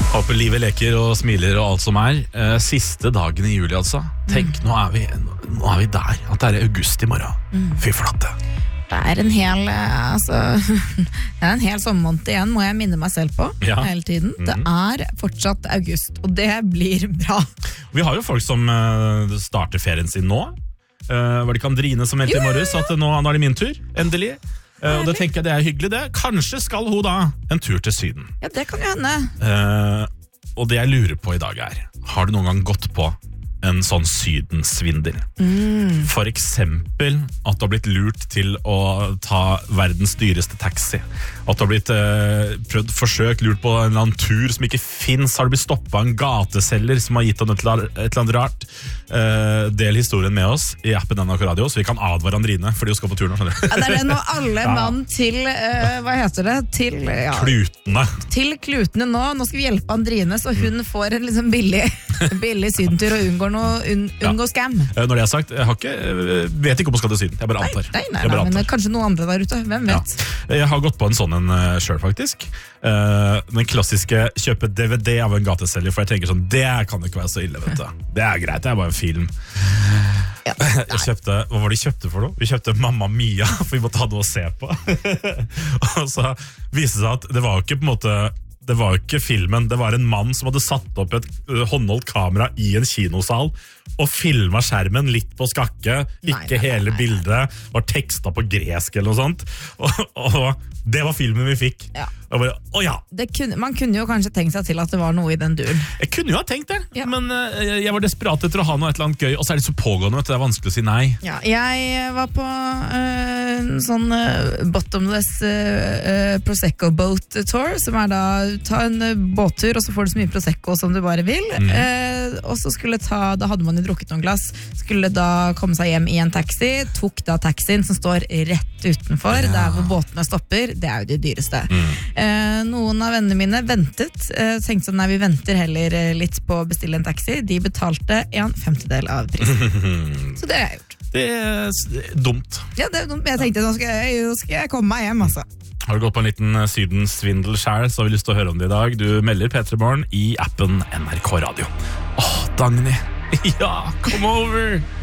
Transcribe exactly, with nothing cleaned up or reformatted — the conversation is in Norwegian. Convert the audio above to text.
Håper livet leker og smiler og alt som er. eh, Siste dagen i juli altså. Tenk, nå er vi, nå er vi der. At det er august i morgen. mm. Fy flate. Det er en hel eh, altså, Det er en hel sommermåned igjen, må jeg minne meg selv på. Ja. Hele tiden. mm. Det er fortsatt august, og det blir bra. Vi har jo folk som eh, starter ferien sin nå. eh, Var det ikke Andrine som meldte i morges at nå, nå er det min tur, endelig. eh, Og det tenker jeg det er hyggelig det. Kanskje skal hun da en tur til Syden. Ja, det kan jo hende. Eh, Og det jeg lurer på i dag er, har du noen gang gått på en sånn sydensvindel? mm. For eksempel at du har blitt lurt til å ta verdens dyreste taxi. At du har blitt eh, prøvd, forsøkt lurt på en eller annen tur som ikke finnes. Har du blitt stoppet av en gateselger som har gitt deg et eller annet rart? Eh, del historien med oss i appen N R K Radio, så vi kan advare Andrine fordi hun skal på tur nå. Ja, det er det nå alle Ja. mann til eh, Hva heter det? Til, ja, Klutene. til klutene nå. Nå skal vi hjelpe Andrine, så hun får en liksom billig, billig sydentur og unngår noe, un, unngå scam. Eh, Når det er sagt, jeg har ikke, eh, vet ikke om hun skal til Syden. Jeg bare Nei, antar. nei, nei, Jeg bare nei, men antar. kanskje noen andre der ute. Hvem Ja. vet? Jeg har gått på en sånn en uh, selv faktisk. Uh, den klassiske kjøpe D V D av en gateselger, for jeg tenker sånn, det kan ikke være så ille, vet du. Det er greit, det er bare en film. Ja. Jeg kjøpte, hva var det vi kjøpte for noe? Vi kjøpte Mamma Mia, for vi måtte ha noe å se på. Og så viste det seg at det var jo ikke på en måte Det var jo ikke filmen, det var en mann som hadde satt opp et uh, håndholdt kamera i en kinosal og filmet skjermen litt på skakke, Nei, ikke nei, nei, hele nei. bildet, var tekstet på gresk eller noe sånt, og, og det var filmen vi fikk. Ja. Og bare, å ja, Det kunne, man kunne jo kanskje tenkt seg til at det var noe i den duren. jeg kunne jo ha tenkt det, Ja. men uh, jeg var desperat etter å ha noe et eller annet gøy, og så er det så pågående, vet du, det er vanskelig å si nei. Ja, jeg var på øh, en sånn øh, bottomless øh, Prosecco boat tour, som er da ta en øh, båttur, og så får du så mye Prosecco som du bare vil. Mm. Eh, og så skulle ta, da hadde man jo drukket noen glass, skulle da komme seg hjem i en taxi, tok da taxien som står rett utenfor, Ja. der hvor båtene stopper, det er jo det dyreste. Mm. Eh, noen av vennene mine ventet, eh, tenkte sånn, nei, vi venter heller eh, litt på å bestille en taxi. De betalte en femtedel av prisen. Så det har jeg gjort. Det er s- dumt. Ja, det, er dumt, men jeg tenkte, nå skal jeg, nå skal jeg komme meg hjem, altså. Har du gått på en liten uh, sydensvindel selv, så har vi lyst til å høre om det i dag. Du melder P tre Morgen i appen N R K Radio. Åh, Dagny. Ja, come over!